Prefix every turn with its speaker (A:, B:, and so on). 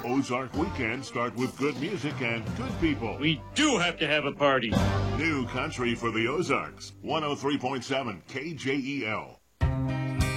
A: Ozark weekends start with good music and good people.
B: We do have to have a party.
A: New country for the Ozarks. 103.7 KJEL.